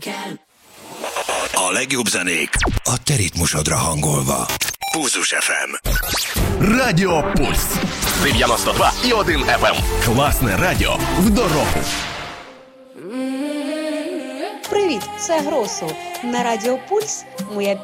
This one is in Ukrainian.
A legjobb zenék a te ritmusodra hangolva. Pulzus FM. Радіо Пульс. 92,1 FM. Класне радіо в дорогу. Привіт, це Гросу. На Радіо Пульс моя